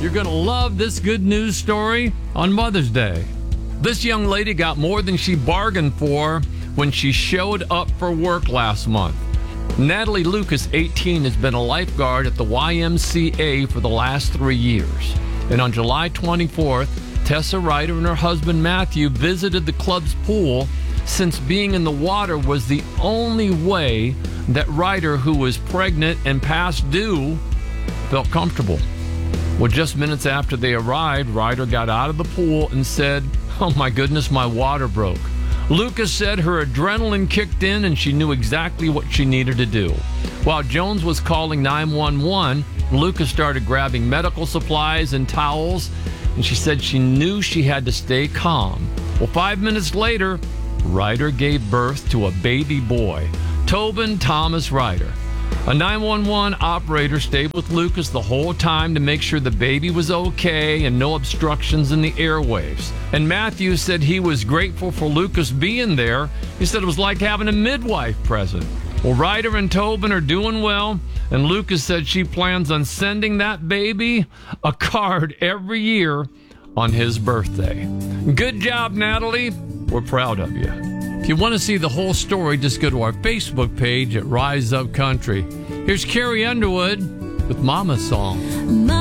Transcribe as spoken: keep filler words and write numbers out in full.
You're going to love this good news story on Mother's Day. This young lady got more than she bargained for when she showed up for work last month. Natalie Lucas, eighteen, has been a lifeguard at the Y M C A for the last three years. And on July twenty-fourth, Tessa Ryder and her husband Matthew visited the club's pool since being in the water was the only way that Ryder, who was pregnant and past due, felt comfortable. Well, just minutes after they arrived, Ryder got out of the pool and said, "Oh my goodness, my water broke." Lucas said her adrenaline kicked in and she knew exactly what she needed to do. While Jones was calling nine one one, Lucas started grabbing medical supplies and towels, and she said she knew she had to stay calm. Well, five minutes later, Ryder gave birth to a baby boy, Tobin Thomas Ryder. A nine one one operator stayed with Lucas the whole time to make sure the baby was okay and no obstructions in the airwaves. And Matthew said he was grateful for Lucas being there. He said it was like having a midwife present. Well, Ryder and Tobin are doing well, and Lucas said she plans on sending that baby a card every year on his birthday. Good job, Natalie. We're proud of you. If you want to see the whole story, just go to our Facebook page at Rise Up Country. Here's Carrie Underwood with Mama's Song.